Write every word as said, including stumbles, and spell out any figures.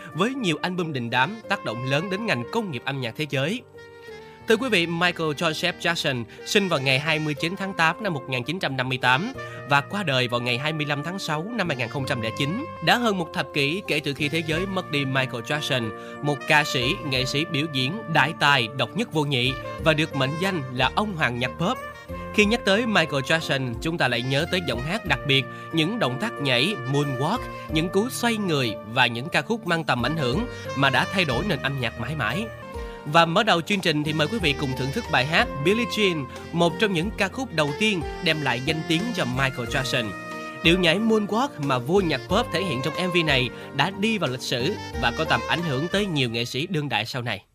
với nhiều album đình đám tác động lớn đến ngành công nghiệp âm nhạc thế giới. Thưa quý vị, Michael Joseph Jackson sinh vào ngày hai mươi chín tháng tám năm một nghìn chín trăm năm mươi tám và qua đời vào ngày hai mươi lăm tháng sáu năm hai nghìn không trăm lẻ chín. Đã hơn một thập kỷ kể từ khi thế giới mất đi Michael Jackson, một ca sĩ, nghệ sĩ biểu diễn đại tài, độc nhất vô nhị và được mệnh danh là ông hoàng nhạc pop. Khi nhắc tới Michael Jackson, chúng ta lại nhớ tới giọng hát đặc biệt, những động tác nhảy, moonwalk, những cú xoay người và những ca khúc mang tầm ảnh hưởng mà đã thay đổi nền âm nhạc mãi mãi. Và mở đầu chương trình thì mời quý vị cùng thưởng thức bài hát Billie Jean, một trong những ca khúc đầu tiên đem lại danh tiếng cho Michael Jackson. Điệu nhảy moonwalk mà vua nhạc pop thể hiện trong em vê này đã đi vào lịch sử và có tầm ảnh hưởng tới nhiều nghệ sĩ đương đại sau này.